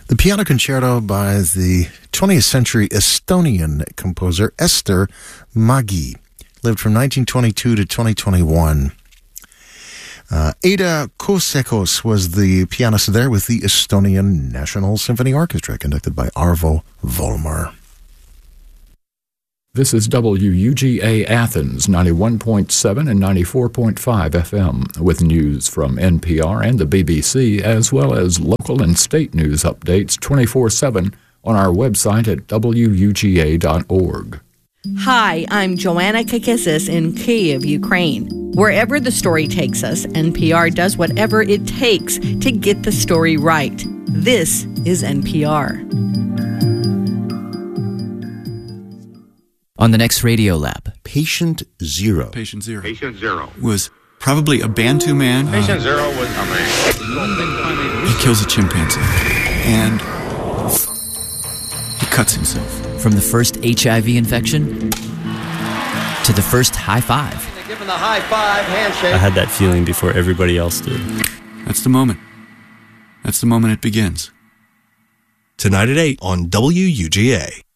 The piano concerto by the 20th century Estonian composer Ester Mägi. Lived from 1922 to 2021. Ada Kuusekos was the pianist there with the Estonian National Symphony Orchestra, conducted by Arvo Volmer. This is WUGA Athens, 91.7 and 94.5 FM, with news from NPR and the BBC, as well as local and state news updates 24/7 on our website at wuga.org. Hi, I'm Joanna Kakissis in Kyiv, Ukraine. Wherever the story takes us, NPR does whatever it takes to get the story right. This is NPR. On the next Radio Lab, Patient Zero. Patient Zero was probably a Bantu man. Patient Zero was a man. He kills a chimpanzee. And he cuts himself. from the first HIV infection to the first high five. Give him the high five, handshake. I had that feeling before everybody else did. That's the moment. That's the moment it begins. Tonight at 8 on WUGA.